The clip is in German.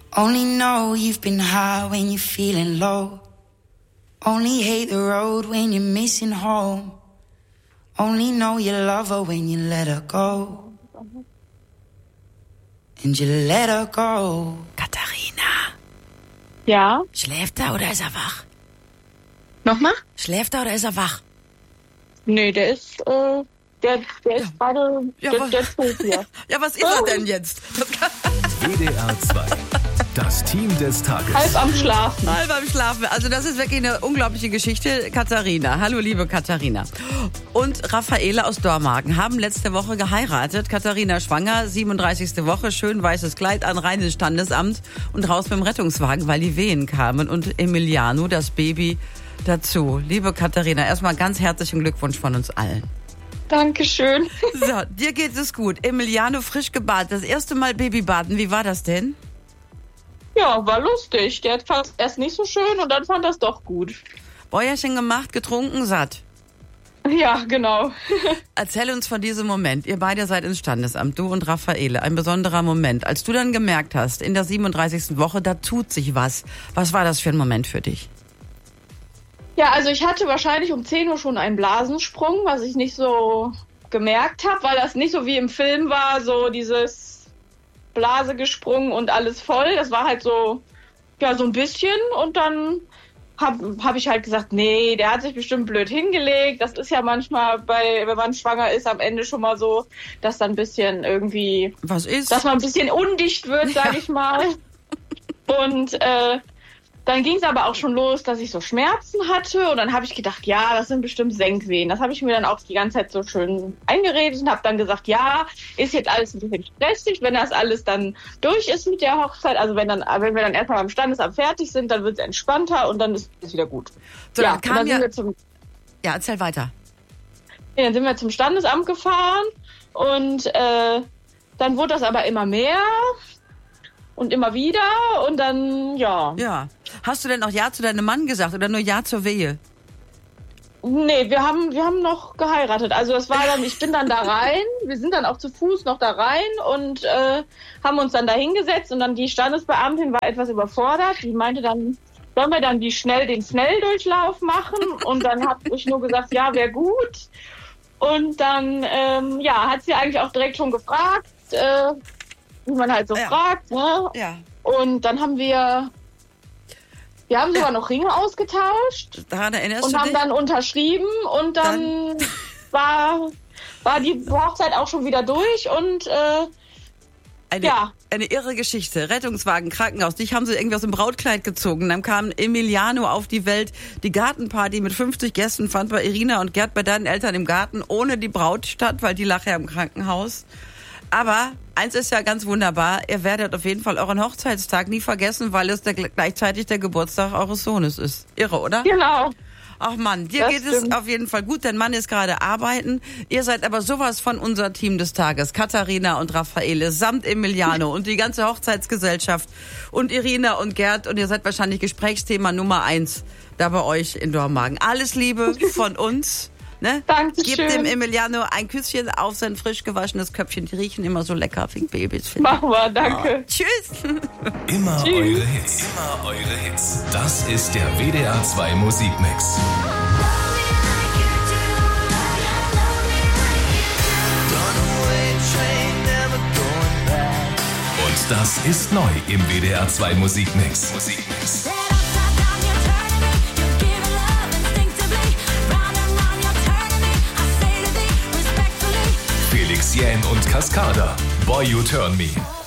Only know you've been high when you're feeling low. Only hate the road when you're missing home. Only know you love her when you let her go. And you let her go. Katharina. Ja? Schläft er oder ist er wach? Nochmal? Schläft er oder ist er wach? Nee, der ist gerade, der steht hier. Ja, was ist er denn jetzt? WDR 2. Das Team des Tages. Halb am Schlafen. Halb am Schlafen. Also das ist wirklich eine unglaubliche Geschichte. Katharina. Hallo, liebe Katharina. Und Raffaele aus Dormagen haben letzte Woche geheiratet. Katharina schwanger, 37. Woche, schön weißes Kleid an, reines Standesamt und raus mit dem Rettungswagen, weil die Wehen kamen. Und Emiliano, das Baby, dazu. Liebe Katharina, erstmal ganz herzlichen Glückwunsch von uns allen. Dankeschön. So, dir geht es gut. Emiliano frisch gebadet. Das erste Mal Babybaden. Wie war das denn? Ja, war lustig. Der fand es erst nicht so schön und dann fand das doch gut. Bäuerchen gemacht, getrunken, satt. Ja, genau. Erzähl uns von diesem Moment. Ihr beide seid ins Standesamt, du und Raffaele. Ein besonderer Moment. Als du dann gemerkt hast, in der 37. Woche, da tut sich was. Was war das für ein Moment für dich? Ja, also ich hatte wahrscheinlich um 10 Uhr schon einen Blasensprung, was ich nicht so gemerkt habe, weil das nicht so wie im Film war, so dieses Blase gesprungen und alles voll. Das war halt so, ja, so ein bisschen und dann hab ich halt gesagt, nee, der hat sich bestimmt blöd hingelegt. Das ist ja manchmal wenn man schwanger ist, am Ende schon mal so, dass dann ein bisschen irgendwie, was ist? Dass man ein bisschen undicht wird, sag ich mal. Und dann ging es aber auch schon los, dass ich so Schmerzen hatte und dann habe ich gedacht, ja, das sind bestimmt Senkwehen. Das habe ich mir dann auch die ganze Zeit so schön eingeredet und habe dann gesagt, ja, ist jetzt alles ein bisschen stressig, wenn das alles dann durch ist mit der Hochzeit. Also wenn wir dann erstmal beim Standesamt fertig sind, dann wird es entspannter und dann ist es wieder gut. So, ja, dann sind wir ja, erzähl weiter. Ja, dann sind wir zum Standesamt gefahren und dann wurde das aber immer mehr. Und immer wieder und dann, ja. Ja. Hast du denn auch Ja zu deinem Mann gesagt oder nur Ja zur Wehe? Nee, wir haben noch geheiratet. Also das war dann, ich bin dann da rein, wir sind dann auch zu Fuß noch da rein und haben uns dann da hingesetzt und dann die Standesbeamtin war etwas überfordert. Die meinte dann, sollen wir dann den Schnelldurchlauf machen? Und dann habe ich nur gesagt, ja, wäre gut. Und dann, hat sie eigentlich auch direkt schon gefragt, wie man halt so fragt, ne? Ja. Und dann haben wir sogar noch Ringe ausgetauscht. Daran erinnerst du dich? Und haben dann unterschrieben und dann war die Hochzeit auch schon wieder durch und eine irre Geschichte. Rettungswagen, Krankenhaus. Dich haben sie irgendwie aus dem Brautkleid gezogen. Dann kam Emiliano auf die Welt. Die Gartenparty mit 50 Gästen fand bei Irina und Gerd bei deinen Eltern im Garten ohne die Braut statt, weil die lag ja im Krankenhaus. Aber eins ist ja ganz wunderbar, ihr werdet auf jeden Fall euren Hochzeitstag nie vergessen, weil es gleichzeitig der Geburtstag eures Sohnes ist. Irre, oder? Genau. Ach Mann, dir geht es auf jeden Fall gut. Dein Mann ist gerade arbeiten. Ihr seid aber sowas von unser Team des Tages. Katharina und Raffaele samt Emiliano und die ganze Hochzeitsgesellschaft und Irina und Gerd. Und ihr seid wahrscheinlich Gesprächsthema Nummer 1 da bei euch in Dormagen. Alles Liebe von uns. Ne? Dankeschön. Gib dem Emiliano ein Küsschen auf sein frisch gewaschenes Köpfchen. Die riechen immer so lecker, Babys. Machen wir, danke. Tschüss. Immer eure Hits. Immer eure Hits. Das ist der WDR 2 Musikmix. Und das ist neu im WDR 2 Musikmix. Felix Jähn und Cascada. Boy, You Turn Me.